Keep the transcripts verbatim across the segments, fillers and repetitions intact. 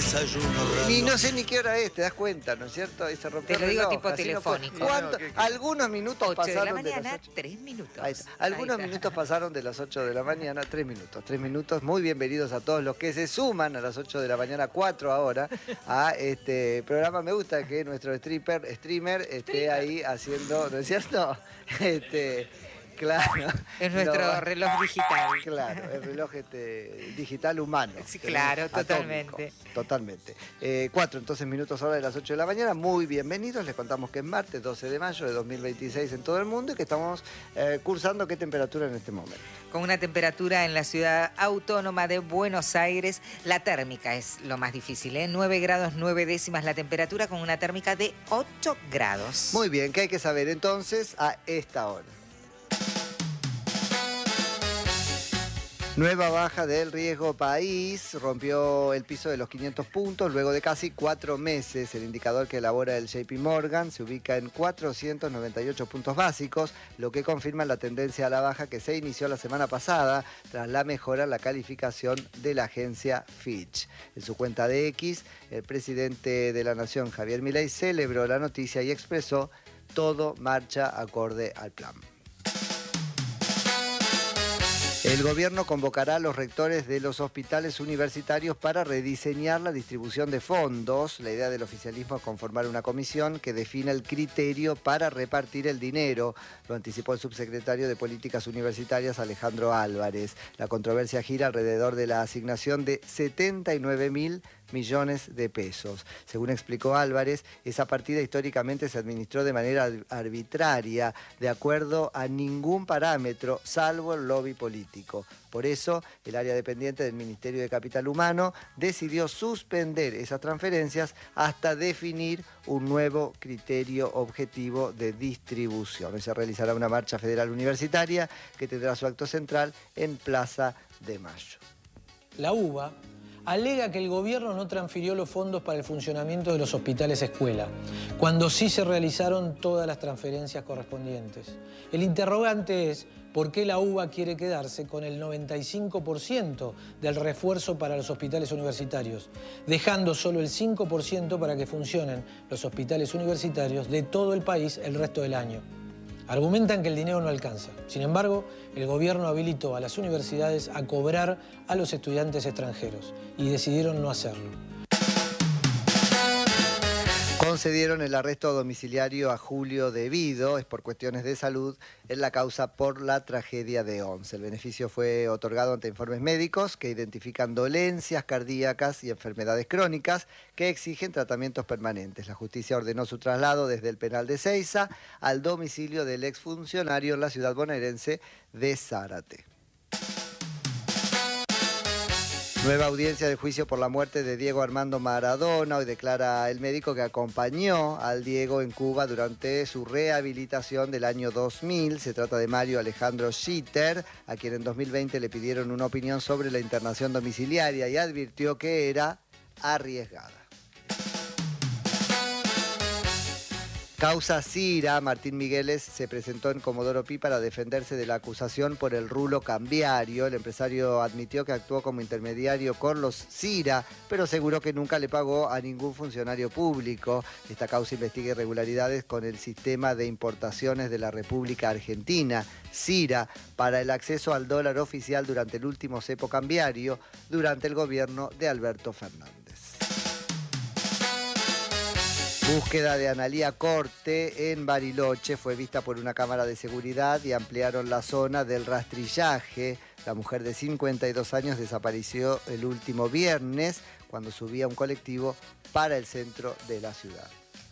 Ni no sé ni qué hora es, te das cuenta, ¿no es cierto? Y se rompió Te lo el digo reloj, tipo así no telefónico. fue. ¿Cuánto? ¿Qué, qué? Algunos minutos ocho de la pasaron de, mañana, las ocho. tres minutos. Ahí está. Algunos Ahí está. minutos pasaron de las ocho de la mañana, tres minutos, tres minutos. Muy bienvenidos a todos los que se suman a las ocho de la mañana, cuatro ahora, a este programa. Me gusta que nuestro stripper, streamer esté ahí haciendo, ¿no es cierto? Este, claro. Es nuestro No, reloj digital. claro, el reloj este, digital humano. Sí, claro, Atómico, totalmente. Totalmente. Eh, cuatro entonces minutos ahora de las ocho de la mañana. Muy bienvenidos. Les contamos que es martes doce de mayo de dos mil veintiséis en todo el mundo y que estamos eh, cursando qué temperatura en este momento. Con una temperatura en la ciudad autónoma de Buenos Aires, la térmica es lo más difícil, ¿eh? nueve grados nueve décimas la temperatura con una térmica de ocho grados. Muy bien, ¿qué hay que saber entonces a esta hora? Nueva baja del riesgo país, rompió el piso de los quinientos puntos luego de casi cuatro meses. El indicador que elabora el J P Morgan se ubica en cuatrocientos noventa y ocho puntos básicos, lo que confirma la tendencia a la baja que se inició la semana pasada tras la mejora en la calificación de la agencia Fitch. En su cuenta de X, el presidente de la Nación, Javier Milei, celebró la noticia y expresó: todo marcha acorde al plan. El gobierno convocará a los rectores de los hospitales universitarios para rediseñar la distribución de fondos. La idea del oficialismo es conformar una comisión que defina el criterio para repartir el dinero. Lo anticipó el subsecretario de Políticas Universitarias, Alejandro Álvarez. La controversia gira alrededor de la asignación de setenta y nueve mil millones de pesos. Según explicó Álvarez, esa partida históricamente se administró de manera arbitraria, de acuerdo a ningún parámetro, salvo el lobby político. Por eso, el área dependiente del Ministerio de Capital Humano decidió suspender esas transferencias hasta definir un nuevo criterio objetivo de distribución. Hoy se realizará una marcha federal universitaria que tendrá su acto central en Plaza de Mayo. La UBA alega que el gobierno no transfirió los fondos para el funcionamiento de los hospitales escuela, cuando sí se realizaron todas las transferencias correspondientes. El interrogante es por qué la UBA quiere quedarse con el noventa y cinco por ciento del refuerzo para los hospitales universitarios, dejando solo el cinco por ciento para que funcionen los hospitales universitarios de todo el país el resto del año. Argumentan que el dinero no alcanza. Sin embargo, el gobierno habilitó a las universidades a cobrar a los estudiantes extranjeros y decidieron no hacerlo. Concedieron el arresto domiciliario a Julio Devido, es por cuestiones de salud, en la causa por la tragedia de Once. El beneficio fue otorgado ante informes médicos que identifican dolencias cardíacas y enfermedades crónicas que exigen tratamientos permanentes. La justicia ordenó su traslado desde el penal de Seiza al domicilio del exfuncionario en la ciudad bonaerense de Zárate. Nueva audiencia de juicio por la muerte de Diego Armando Maradona. Hoy declara el médico que acompañó al Diego en Cuba durante su rehabilitación del año dos mil. Se trata de Mario Alejandro Schitter, a quien en dos mil veinte le pidieron una opinión sobre la internación domiciliaria y advirtió que era arriesgada. Causa Cira. Martín Migueles se presentó en Comodoro Pi para defenderse de la acusación por el rulo cambiario. El empresario admitió que actuó como intermediario con los Cira, pero aseguró que nunca le pagó a ningún funcionario público. Esta causa investiga irregularidades con el sistema de importaciones de la República Argentina, Cira, para el acceso al dólar oficial durante el último cepo cambiario durante el gobierno de Alberto Fernández. Búsqueda de Analía Corte en Bariloche fue vista por una cámara de seguridad y ampliaron la zona del rastrillaje. La mujer de cincuenta y dos años desapareció el último viernes cuando subía un colectivo para el centro de la ciudad.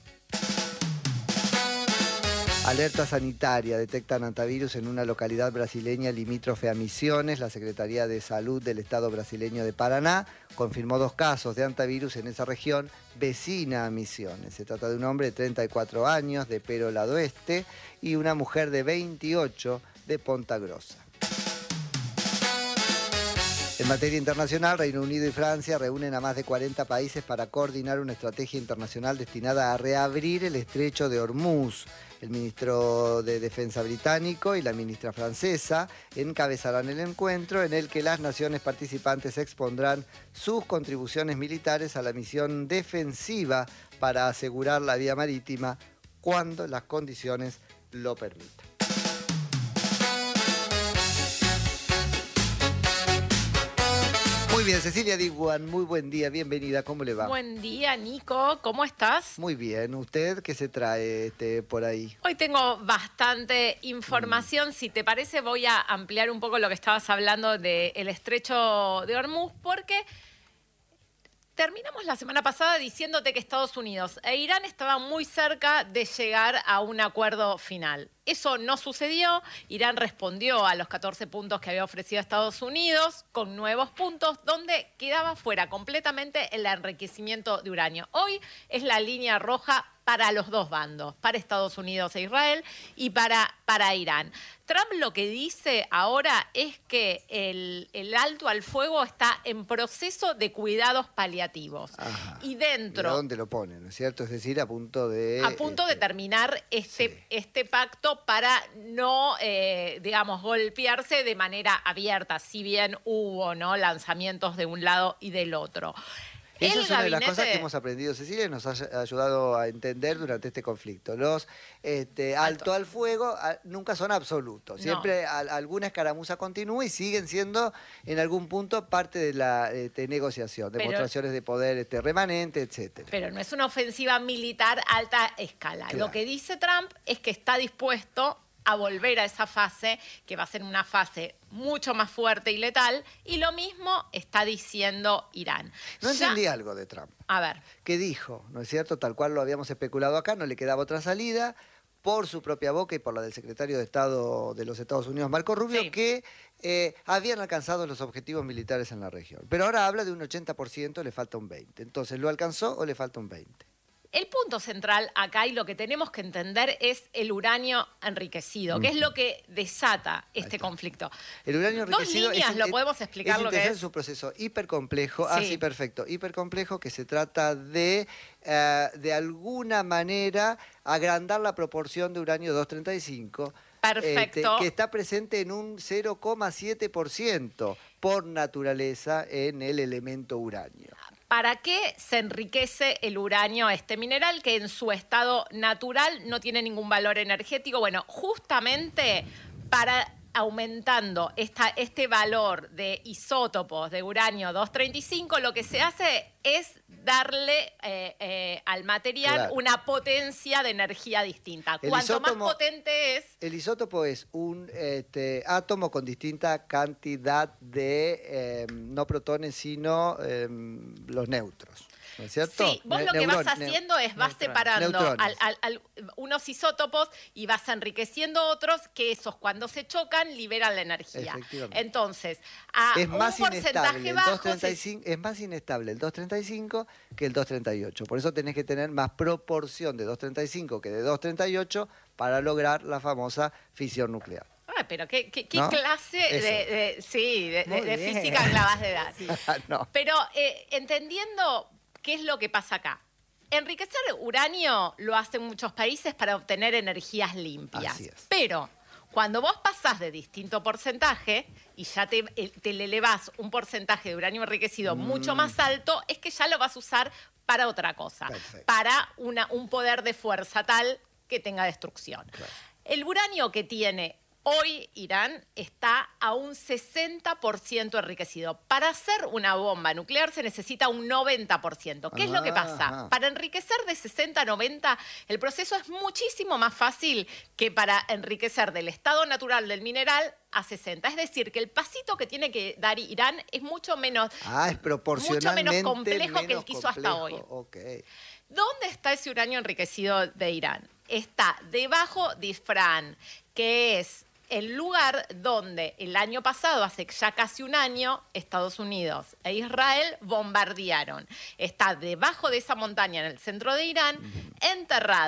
Alerta sanitaria. Detectan hantavirus en una localidad brasileña limítrofe a Misiones. La Secretaría de Salud del Estado brasileño de Paraná confirmó dos casos de hantavirus en esa región vecina a Misiones. Se trata de un hombre de treinta y cuatro años de Perolado Oeste y una mujer de veintiocho de Ponta Grossa. En materia internacional, Reino Unido y Francia reúnen a más de cuarenta países para coordinar una estrategia internacional destinada a reabrir el estrecho de Hormuz. El ministro de Defensa británico y la ministra francesa encabezarán el encuentro en el que las naciones participantes expondrán sus contribuciones militares a la misión defensiva para asegurar la vía marítima cuando las condiciones lo permitan. Muy bien, Cecilia Diguan, muy buen día, bienvenida, ¿cómo le va? Buen día, Nico, ¿cómo estás? Muy bien, ¿usted qué se trae este, por ahí? Hoy tengo bastante información, mm. si te parece voy a ampliar un poco lo que estabas hablando del estrecho de Hormuz, porque terminamos la semana pasada diciéndote que Estados Unidos e Irán estaban muy cerca de llegar a un acuerdo final. Eso no sucedió. Irán respondió a los catorce puntos que había ofrecido Estados Unidos con nuevos puntos donde quedaba fuera completamente el enriquecimiento de uranio. Hoy es la línea roja para los dos bandos, para Estados Unidos e Israel y para, para Irán. Trump lo que dice ahora es que el, el alto al fuego está en proceso de cuidados paliativos. Ajá. Y dentro... ¿Y a dónde lo ponen, no es cierto? Es decir, a punto de... A punto este, de terminar este, sí. este pacto para no, eh, digamos, golpearse de manera abierta, si bien hubo, ¿no?, lanzamientos de un lado y del otro. Esa El es una de las gabinete... cosas que hemos aprendido, Cecilia, y nos ha ayudado a entender durante este conflicto. Los este, alto. alto al fuego a, nunca son absolutos. Siempre no. a, alguna escaramuza continúa y siguen siendo en algún punto parte de la este, negociación, demostraciones pero, de poder este, remanente, etcétera. Pero no es una ofensiva militar a alta escala. Claro. Lo que dice Trump es que está dispuesto a volver a esa fase, que va a ser una fase mucho más fuerte y letal, y lo mismo está diciendo Irán. No ya... entendí algo de Trump. A ver. ¿Qué dijo? ¿No es cierto? Tal cual lo habíamos especulado acá, no le quedaba otra salida, por su propia boca y por la del secretario de Estado de los Estados Unidos, Marco Rubio, sí. que eh, habían alcanzado los objetivos militares en la región. Pero ahora habla de un ochenta por ciento, le falta un veinte por ciento. Entonces, ¿lo alcanzó o le falta un veinte por ciento? El punto central acá y lo que tenemos que entender es el uranio enriquecido, que es lo que desata este conflicto. El uranio enriquecido... Dos líneas, es, ¿lo podemos explicar es lo que es? Es un proceso hipercomplejo, sí. ah sí, perfecto, hipercomplejo, que se trata de, uh, de alguna manera, agrandar la proporción de uranio doscientos treinta y cinco. Perfecto. Este, que está presente en un cero coma siete por ciento por naturaleza en el elemento uranio. ¿Para qué se enriquece el uranio, este mineral que en su estado natural no tiene ningún valor energético? Bueno, justamente para aumentando esta, este valor de isótopos de uranio doscientos treinta y cinco, lo que se hace es darle eh, eh, al material claro. una potencia de energía distinta. El Cuanto isótopo, más potente es... El isótopo es un este, átomo con distinta cantidad de eh, no protones, sino eh, los neutros. ¿No es cierto? Sí, vos ne lo que vas haciendo es vas separando al, al, al, unos isótopos y vas enriqueciendo otros que esos cuando se chocan liberan la energía. Entonces, a es más un porcentaje bajo... Se... Es más inestable el doscientos treinta y cinco que el doscientos treinta y ocho. Por eso tenés que tener más proporción de doscientos treinta y cinco que de doscientos treinta y ocho para lograr la famosa fisión nuclear. Ah, pero qué, qué, qué ¿No? clase de, de, sí, de, de, de física acabas de dar. Sí. No. Pero eh, entendiendo... ¿Qué es lo que pasa acá? Enriquecer uranio lo hacen muchos países para obtener energías limpias. Así es. Pero cuando vos pasás de distinto porcentaje y ya te, te le elevás un porcentaje de uranio enriquecido mm. mucho más alto, es que ya lo vas a usar para otra cosa. Perfecto. Para una, un poder de fuerza tal que tenga destrucción. Claro. El uranio que tiene... Hoy Irán está a un sesenta por ciento enriquecido. Para hacer una bomba nuclear se necesita un noventa por ciento. ¿Qué ah, es lo que pasa? Ajá. Para enriquecer de sesenta a noventa, el proceso es muchísimo más fácil que para enriquecer del estado natural del mineral a sesenta. Es decir, que el pasito que tiene que dar Irán es mucho menos, ah, es proporcionalmente mucho menos complejo menos que el que hizo complejo. hasta hoy. Okay. ¿Dónde está ese uranio enriquecido de Irán? Está debajo de Isfahan, que es el lugar donde el año pasado, hace ya casi un año, Estados Unidos e Israel bombardearon. Está debajo de esa montaña en el centro de Irán, enterrado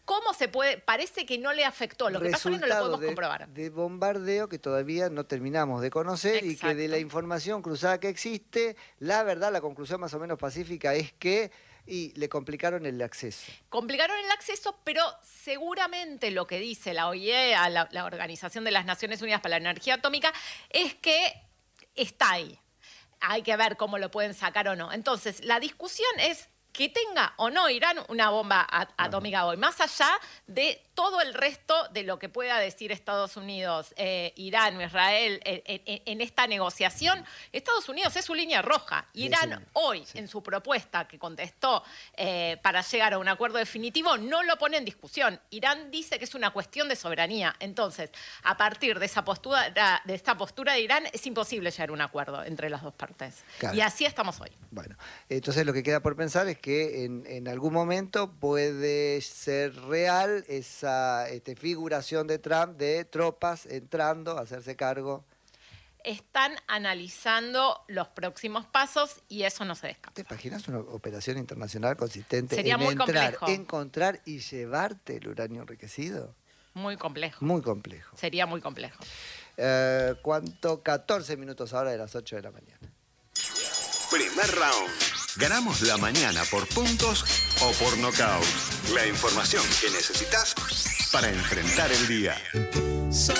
¿Cómo se puede? Parece que no le afectó. Lo que pasa es que no lo podemos de, comprobar. De bombardeo que todavía no terminamos de conocer. Exacto. Y que de la información cruzada que existe, la verdad, la conclusión más o menos pacífica es que y le complicaron el acceso. Complicaron el acceso, pero seguramente lo que dice la O I E, a la, la Organización de las Naciones Unidas para la Energía Atómica, es que está ahí. Hay que ver cómo lo pueden sacar o no. Entonces, la discusión es que tenga o no Irán una bomba atómica hoy, más allá de todo el resto de lo que pueda decir Estados Unidos, eh, Irán o Israel en, en, en esta negociación. Estados Unidos es su línea roja. Irán sí, hoy, sí. en su propuesta que contestó eh, para llegar a un acuerdo definitivo, no lo pone en discusión. Irán dice que es una cuestión de soberanía. Entonces, a partir de esa postura de, esta postura de Irán, es imposible llegar a un acuerdo entre las dos partes. Claro. Y así estamos hoy. Bueno, entonces lo que queda por pensar es que en, en algún momento puede ser real esa este, figuración de Trump de tropas entrando a hacerse cargo. Están analizando los próximos pasos y eso no se descarta. ¿Te imaginas una operación internacional consistente Sería en muy entrar, complejo. encontrar y llevarte el uranio enriquecido? Muy complejo. Muy complejo. Sería muy complejo. Eh, ¿Cuánto? catorce minutos ahora de las ocho de la mañana. Primer round. Ganamos la mañana por puntos o por nocaut. La información que necesitas para enfrentar el día.